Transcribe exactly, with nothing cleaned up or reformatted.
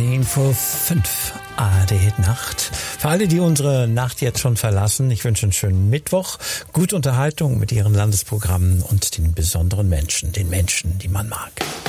Zehn vor fünf, A R D Nacht. Für alle, die unsere Nacht jetzt schon verlassen, ich wünsche einen schönen Mittwoch, gute Unterhaltung mit Ihren Landesprogrammen und den besonderen Menschen, den Menschen, die man mag.